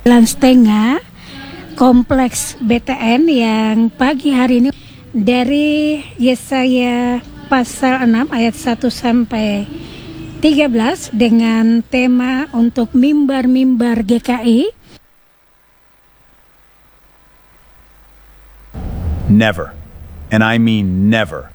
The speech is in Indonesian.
9:30 Kompleks BTN yang pagi hari ini dari Yesaya pasal 6 ayat 1 sampai 13 dengan tema untuk mimbar-mimbar GKI. Never, and I mean never,